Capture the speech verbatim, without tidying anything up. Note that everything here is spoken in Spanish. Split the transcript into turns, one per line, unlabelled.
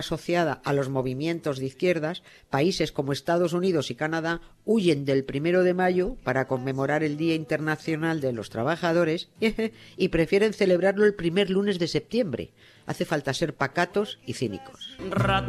asociada a los movimientos de izquierdas, países como Estados Unidos y Canadá huyen del primero de mayo para conmemorar el Día Internacional de los Trabajadores y prefieren celebrarlo el primer lunes de septiembre. Hace falta ser pacatos y cínicos.